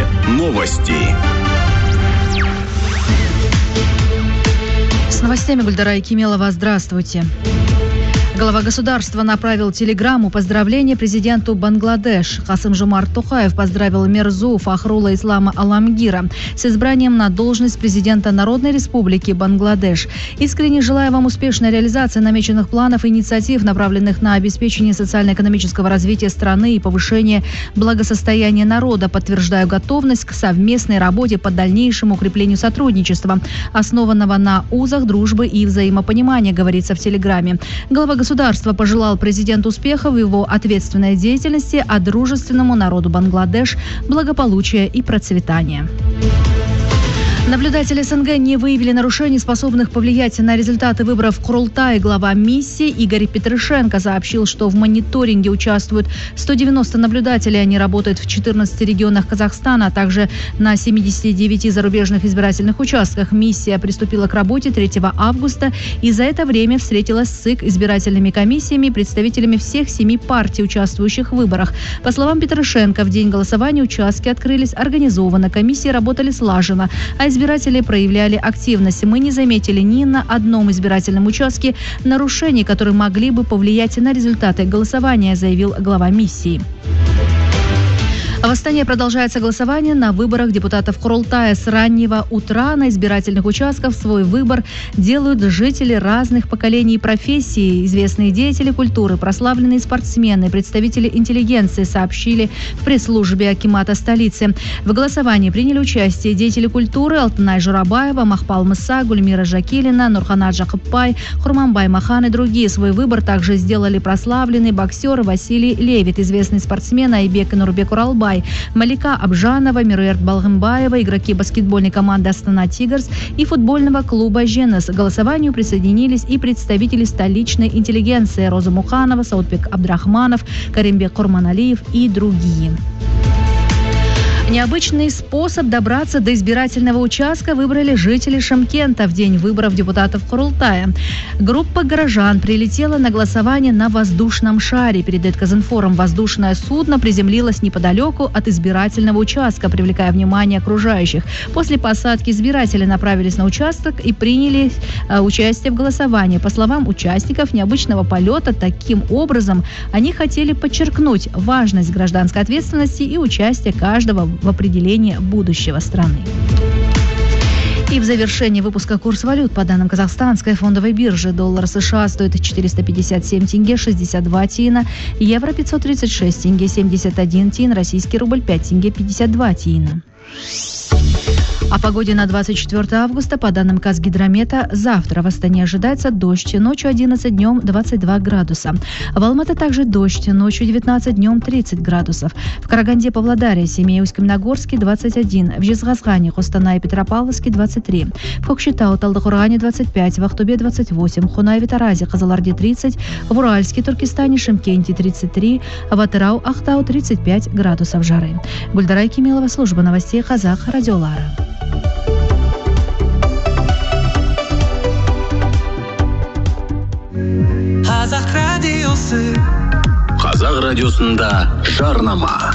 Новости. С новостями Гульдара Якимелова. Здравствуйте. Глава государства направил телеграмму поздравления президенту Бангладеш. Касым-Жомарт Токаев поздравил Мирзу Фахрула Ислама Аламгира с избранием на должность президента Народной Республики Бангладеш. Искренне желаю вам успешной реализации намеченных планов и инициатив, направленных на обеспечение социально-экономического развития страны и повышение благосостояния народа. Подтверждаю готовность к совместной работе по дальнейшему укреплению сотрудничества, основанного на узах дружбы и взаимопонимания, говорится в телеграмме. Глава государства пожелал президенту успеха в его ответственной деятельности, а дружественному народу Бангладеш благополучия и процветания. Наблюдатели СНГ не выявили нарушений, способных повлиять на результаты выборов в Курултае. Глава миссии Игорь Петрышенко сообщил, что в мониторинге участвуют 190 наблюдателей. Они работают в 14 регионах Казахстана, а также на 79 зарубежных избирательных участках. Миссия приступила к работе 3 августа и за это время встретилась с избирательными комиссиями и представителями всех 7 партий, участвующих в выборах. По словам Петрышенко, в день голосования участки открылись организованно, комиссии работали слаженно, а избиратели проявляли активность. Мы не заметили ни на одном избирательном участке нарушений, которые могли бы повлиять на результаты голосования, заявил глава миссии. В Астане продолжается голосование на выборах депутатов Курултая. С раннего утра на избирательных участках свой выбор делают жители разных поколений и профессий. Известные деятели культуры, прославленные спортсмены, представители интеллигенции, сообщили в пресс-службе акимата столицы. В голосовании приняли участие деятели культуры Алтынай Журабаева, Махпал Мыса, Гульмира Жакилина, Нурханат Жакыппай, Хурманбай Махан и другие. Свой выбор также сделали прославленный боксер Василий Левит, известный спортсмен Айбек Нурбек Уралбай, Малика Абжанова, Мируэрт Балгымбаева, игроки баскетбольной команды Астана Тигрс и футбольного клуба Женес. К голосованию присоединились и представители столичной интеллигенции Роза Муханова, Саудбек Абдрахманов, Каримбек Курманалиев и другие. Необычный способ добраться до избирательного участка выбрали жители Шымкента в день выборов депутатов Курултая. Группа горожан прилетела на голосование на воздушном шаре. Передает Казинформ. Воздушное судно приземлилось неподалеку от избирательного участка, привлекая внимание окружающих. После посадки избиратели направились на участок и приняли участие в голосовании. По словам участников необычного полета, таким образом они хотели подчеркнуть важность гражданской ответственности и участия каждого в определении будущего страны. И в завершении выпуска курс валют. По данным Казахстанской фондовой биржи, доллар США стоит 457 тенге 62 тиына, евро 536 тенге 71 тиын, российский рубль 5 тенге 52 тиына. О погоде на 24 августа. По данным Казгидромета, завтра в Астане ожидается дождь, ночью 11, днем 22 градуса. В Алматы также дождь, ночью 19, днем 30 градусов. В Караганде, Павлодаре, Семее, Усть-Каменогорске 21, в Жезказгане, Костанае, Петропавловске 23, в Кокшетау, Талдыкургане 25, в Ахтубе 28, в Хунае, Таразе, Казаларде 30, в Уральске, Туркестане, Шымкенте 33, в Атырау, Ахтау 35 градусов жары. Гульдара Якимелова, служба новостей Казах Радиолара. Қазақ радиосында жарнама.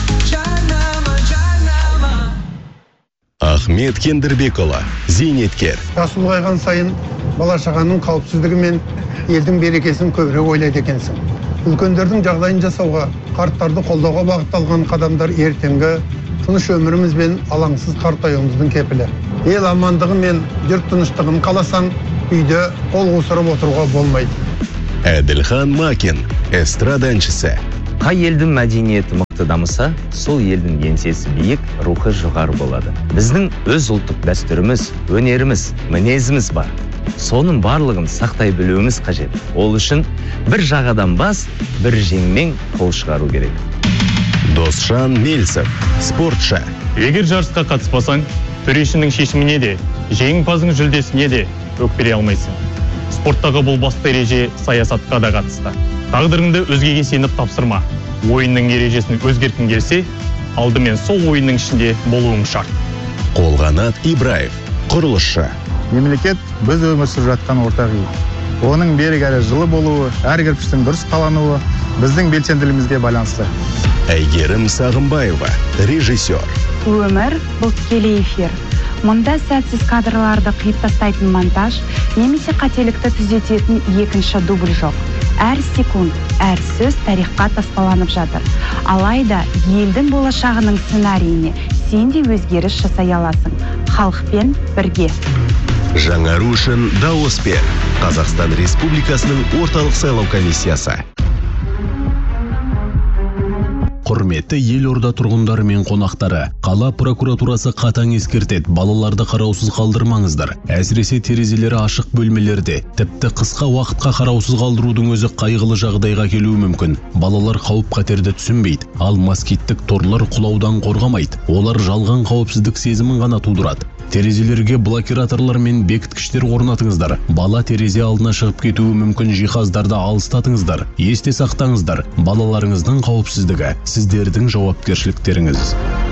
Ахмет Кендірбекұлы, зейнеткер. Жасы ұлғайған сайын бала шағаның қауіпсіздігі мен елдің берекесін көбірек ойлайды екенсің. Үлкендердің жағдайын жасауға, қарттарды қолдауға бағытталған қадамдар ертеңгі тыныш өміріміз бен алаңсыз қартаюымыздың кепілі. Ел амандығы мен жұрт тыныштығын қаласаң, үйде қол қусырып отыруға болмайды. Әділхан Макин, эстрада әншісі. Қай елдің мәдениеті мықты дамыса, сол елдің еңсесі биік, рухы жоғары болады. Біздің өз ұлттық дәстүріміз, өнеріміз, мінезіміз бар. Соның барлығын сақтай білуіміз қажет. Ол үшін бір жағадан бас, бір жеңмен қол шығару керек. Досжан Мельцев, спортшы. Егер жарысқа қатыспасаң, төрешінің шешіміне де, жеңімпаздың жүлдесіне де өкпере алмайсың. Спорттағы бұл басты ереже саясатқа да қатысты. Тағдырыңды өзгеге сеніп тапсырма. Ойынның ережесін өзгерткің келсе, алдымен сол ойынның ішінде болуың шарт. Қолғанат Ибраев, құрылысшы. Мемлекет біз өмір сүріп жатқан ортақ үй. Оның берік әрі жылы болуы, әр кірпіштің дұрыс қалануы біздің белсенділігімізге байланысты. Әйгерім Сағымбаева, режиссер. Өмір бұл тікелей эфир. Мұнда сәтсіз кадрларды қиып тастайтын монтаж, немесе қателікті түзететін екінші дубль жоқ. Әр секунд, әр сөз тарихқа таспаланып жатыр. Алайда елдің болашағының сценарийіне сен де өзгеріс жасай аласың. Халықпен бірге. Жаңару үшін дауыс бер. Қазақстан Республикасының орталық сайлау комиссиясы. Құрметті елорда тұрғындары мен қонақтары, қала прокуратурасы қатаң ескертеді, балаларды қараусыз қалдырмаңыздар. Әсіресе терезелері ашық бөлмелерде, тіпті қысқа уақытқа қараусыз қалдырудың өзі қайғылы жағдайға келуі мүмкін. Балалар қауіп-қатерді түсінбейді, ал москиттік торлар құлаудан қорғамайды. Олар жалған қауіпсіздік сезімін ғана тудырады. Терезелерге блокираторлар мен бекіткіштер орнатыңыздар. Бала терезе алдына шығып кетуі мүмкін жиһаздарды алыстатыңыздар. Есте сақтаңыздар, балаларыңыздың қауіпсіздігі сіздердің жауапкершіліктеріңіз.